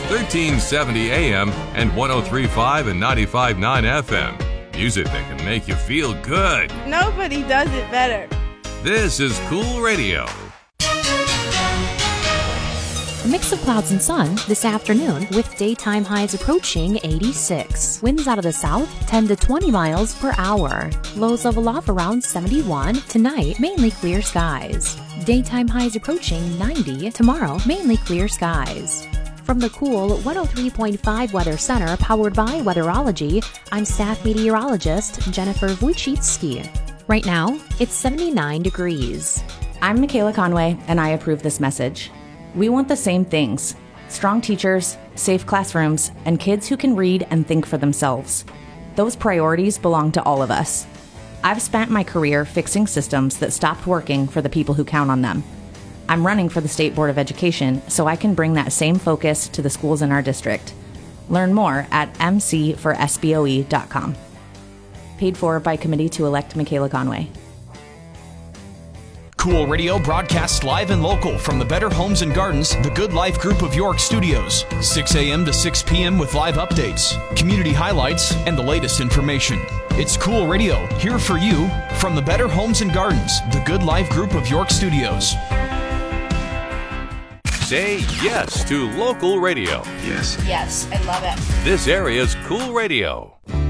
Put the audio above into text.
1370 AM and 103.5 and 95.9 FM. Music that can make you feel good. Nobody does it better. This is Cool Radio. A mix of clouds and sun this afternoon with daytime highs approaching 86. Winds out of the south 10 to 20 miles per hour. Lows level off around 71. Tonight, mainly clear skies. Daytime highs approaching 90. Tomorrow, mainly clear skies. From the Cool 103.5 Weather Center, powered by Weatherology, I'm staff meteorologist Jennifer Wojcicki. Right now, it's 79 degrees. I'm Michaela Conway, and I approve this message. We want the same things: strong teachers, safe classrooms, and kids who can read and think for themselves. Those priorities belong to all of us. I've spent my career fixing systems that stopped working for the people who count on them. I'm running for the State Board of Education so I can bring that same focus to the schools in our district. Learn more at mc4sboe.com. Paid for by Committee to Elect Michaela Conway. Cool Radio broadcasts live and local from the Better Homes and Gardens, the Good Life Group of York studios. 6 a.m. to 6 p.m. with live updates, community highlights, and the latest information. It's Cool Radio, here for you from the Better Homes and Gardens, the Good Life Group of York studios. Say yes to local radio. Yes. Yes, I love it. This area's Cool Radio.